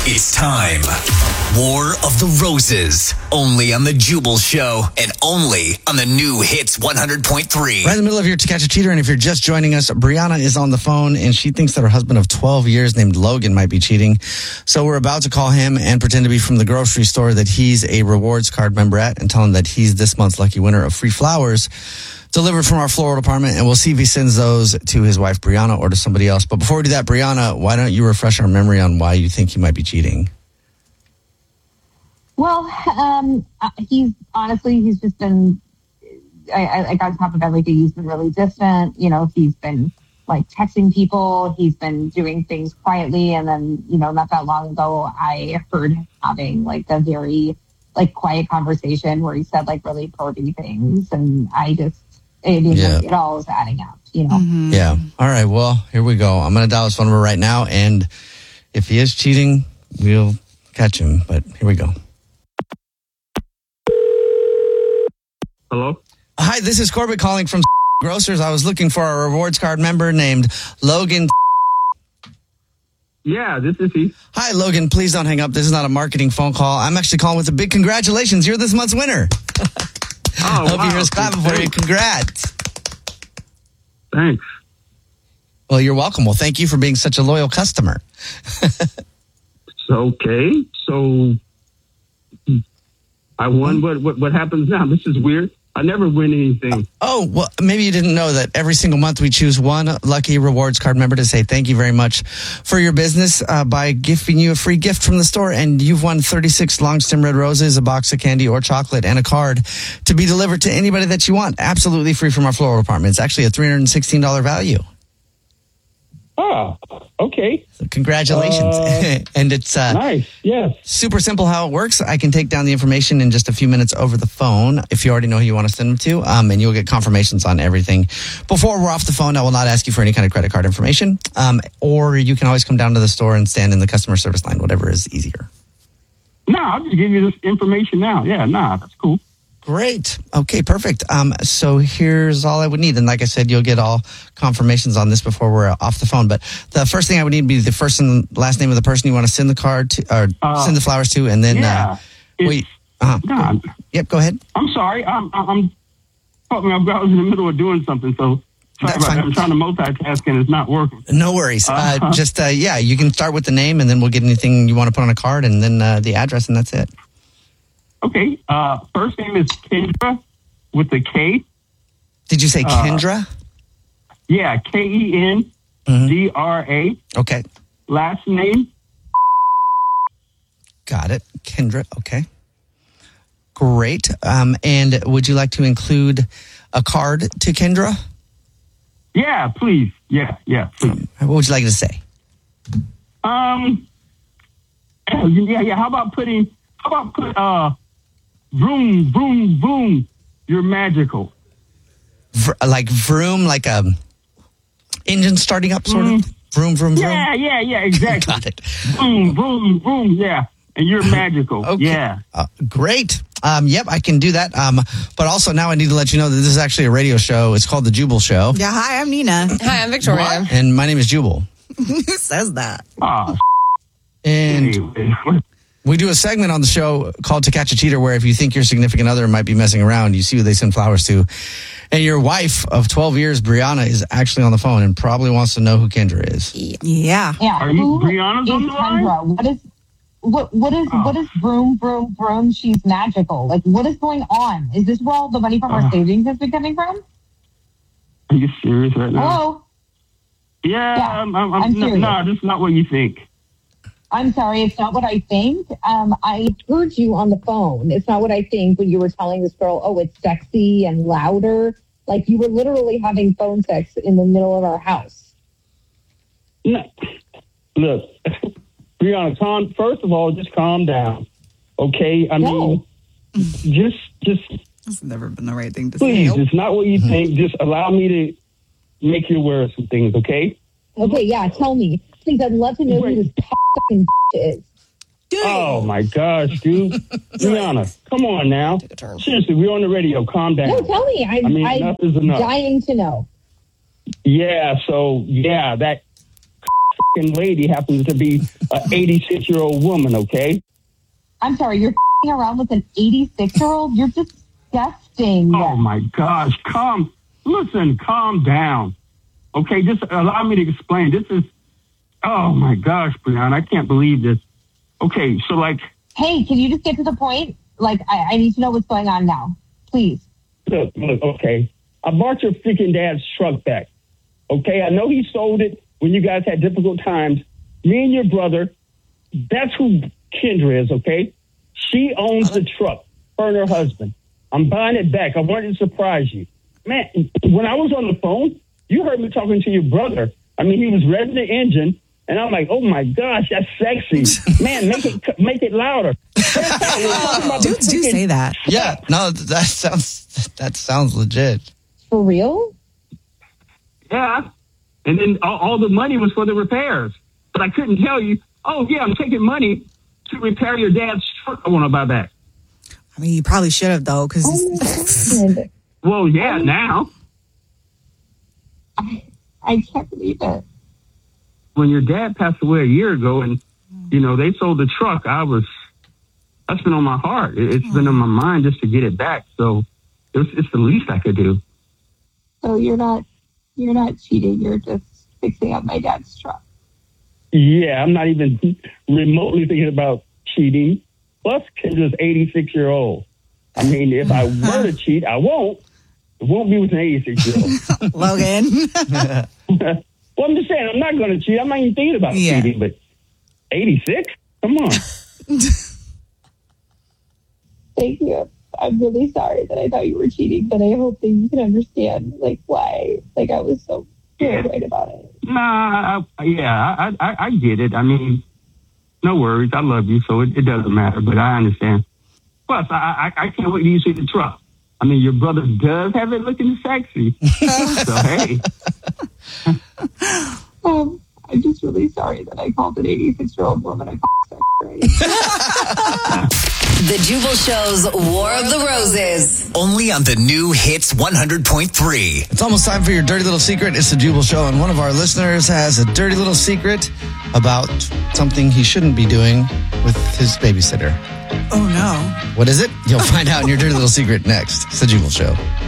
It's time. War of the Roses. Only on The Jubal Show and only on the new Hits 100.3. Right in the middle of your To Catch a Cheater, and if you're just joining us, Brianna is on the phone, and she thinks that her husband of 12 years named Logan might be cheating. So we're about to call him and pretend to be from the grocery store that he's a rewards card member at and tell him that he's this month's lucky winner of free flowers delivered from our floral department, and we'll see if he sends those to his wife, Brianna, or to somebody else. But before we do that, Brianna, why don't you refresh our memory on why you think he might be cheating? Well, he's just been, like on top of everything. He's been really distant. You know, he's been like texting people. He's been doing things quietly. And then, you know, not that long ago, I heard him having like a very like quiet conversation where he said like really pervy things. And it all is adding up, you know? Mm-hmm. Yeah. All right. Well, here we go. I'm going to dial his phone number right now. And if he is cheating, we'll catch him. But here we go. Hello? Hi, this is Corbett calling from Grocers. I was looking for a rewards card member named Logan. Yeah, this is he. Hi, Logan. Please don't hang up. This is not a marketing phone call. I'm actually calling with a big congratulations. You're this month's winner. Oh, Hope you hear us clapping for you. Congrats. Thanks. Well, you're welcome. Well, thank you for being such a loyal customer. Okay, so I won. What happens now? This is weird. I never win anything. Oh, well, maybe you didn't know that every single month we choose one lucky rewards card member to say thank you very much for your business by giving you a free gift from the store. And you've won 36 long stem red roses, a box of candy or chocolate, and a card to be delivered to anybody that you want. Absolutely free from our floral department. It's actually a $316 value. Oh, okay. So congratulations. And it's nice. Yes. Super simple how it works. I can take down the information in just a few minutes over the phone if you already know who you want to send them to, and you'll get confirmations on everything. Before we're off the phone, I will not ask you for any kind of credit card information, or you can always come down to the store and stand in the customer service line, whatever is easier. No, I'll just give you this information now. Yeah, that's cool. Great. Okay, perfect. So here's all I would need. And like I said, you'll get all confirmations on this before we're off the phone. But the first thing I would need would be the first and last name of the person you want to send the card to, or send the flowers to. And then, wait. Yep, go ahead. I'm sorry. I was in the middle of doing something. So sorry about that. I'm trying to multitask and it's not working. No worries. You can start with the name and then we'll get anything you want to put on a card and then the address and that's it. Okay. First name is Kendra with a K. Did you say Kendra? Yeah, Kendra. Okay. Last name? Got it. Kendra. Okay. Great. And would you like to include a card to Kendra? Yeah, please. Yeah, please. What would you like to say? Yeah. How about put vroom, vroom, vroom, you're magical. Like vroom, like a engine starting up sort of? Vroom, vroom, vroom? Yeah, exactly. Got it. Vroom, vroom, vroom, yeah. And you're magical. Okay. Yeah. Great. Yep, I can do that. But also now I need to let you know that this is actually a radio show. It's called The Jubal Show. Yeah, hi, I'm Nina. Hi, I'm Victoria. What? And my name is Jubal. Who says that? And we do a segment on the show called To Catch a Cheater, where if you think your significant other might be messing around, you see who they send flowers to. And your wife of 12 years, Brianna, is actually on the phone and probably wants to know who Kendra is. Yeah. Are you Brianna's on the line? What is vroom, vroom, vroom? She's magical. Like, what is going on? Is this where all the money from our savings has been coming from? Are you serious right now? Hello? Yeah, I'm serious. No, this is not what you think. I'm sorry, it's not what I think. I heard you on the phone. It's not what I think when you were telling this girl, oh, it's sexy and louder. Like you were literally having phone sex in the middle of our house. No. Look, Brianna, first of all, just calm down. Okay? I mean, just... That's never been the right thing to say. Please, Nope. it's not what you think. Just allow me to make you aware of some things, okay? Okay, yeah, tell me. Please, I'd love to know who this fucking is. Oh, my gosh, dude. Brianna, come on now. Seriously, we're on the radio. Calm down. No, tell me. I'm enough is enough. Dying to know. Yeah, so, that f***ing lady happens to be an 86-year-old woman, okay? I'm sorry, you're f***ing around with an 86-year-old? You're disgusting. Oh, my gosh. Calm down. Okay, just allow me to explain. This is, oh, my gosh, Brianna, I can't believe this. Okay, so, like... Hey, can you just get to the point? Like, I need to know what's going on now. Please. Look, okay. I bought your freaking dad's truck back. Okay, I know he sold it when you guys had difficult times. Me and your brother, that's who Kendra is, okay? She owns the truck, her and her husband. I'm buying it back. I wanted to surprise you. Man, when I was on the phone, you heard me talking to your brother. I mean, he was revving the engine, and I'm like, oh, my gosh, that's sexy. Man, make it louder. Dudes do say that. Yeah, no, that sounds legit. For real? Yeah. And then all the money was for the repairs. But I couldn't tell you, oh, yeah, I'm taking money to repair your dad's truck I want to buy back. I mean, you probably should have, though, because... Oh, well, yeah, now. I can't believe it. When your dad passed away a year ago and, you know, they sold the truck, that's been on my heart. It's been on my mind just to get it back. So it's the least I could do. So you're not cheating. You're just fixing up my dad's truck. Yeah, I'm not even remotely thinking about cheating. Plus, Kendra's 86-year-old. I mean, if I were to cheat, I won't. It won't be with an 86-year-old. Logan. Well, I'm just saying, I'm not going to cheat. I'm not even thinking about cheating, but 86? Come on. Thank you. I'm really sorry that I thought you were cheating, but I hope that you can understand, like, why. Like, I was so worried about it. Nah, I get it. I mean, no worries. I love you, so it doesn't matter, but I understand. Plus, I can't wait till you see the truck. I mean, your brother does have it looking sexy. So, hey. I'm just really sorry that I called an 86-year-old woman a cocksucker. The Jubal Show's War of the Roses. Only on the new Hits 100.3. It's almost time for your dirty little secret. It's the Jubal Show, and one of our listeners has a dirty little secret about something he shouldn't be doing with his babysitter. Oh, no. What is it? You'll find out in your dirty little secret next. It's the Jubal Show.